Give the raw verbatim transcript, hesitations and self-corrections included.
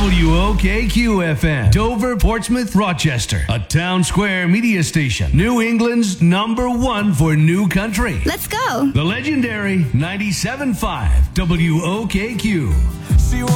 W O K Q F M, Dover, Portsmouth, Rochester, a Town Square media station. New England's number one for new country. Let's go. The legendary ninety-seven point five W O K Q. She